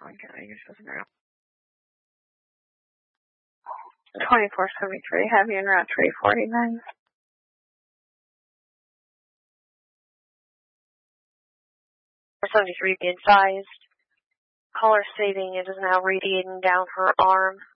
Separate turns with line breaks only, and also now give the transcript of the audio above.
County, you're supposed to know. 2473, have you in route 349. 73, be advised. Caller stating it is now radiating down her arm.